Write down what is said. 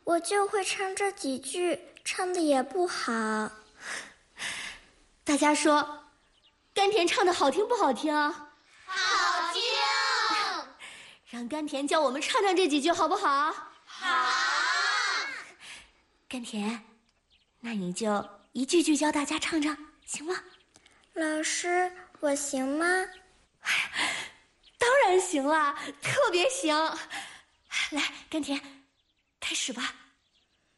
我就会唱这几句，唱的也不好。 大家说，甘甜唱的好听不好听？ 好听。 让甘甜教我们唱唱这几句好不好？ 好。 甘甜，那你就一句句教大家唱唱，行吗？ 老师，我行吗？ 当然行啦，特别行。来，甘甜，开始吧。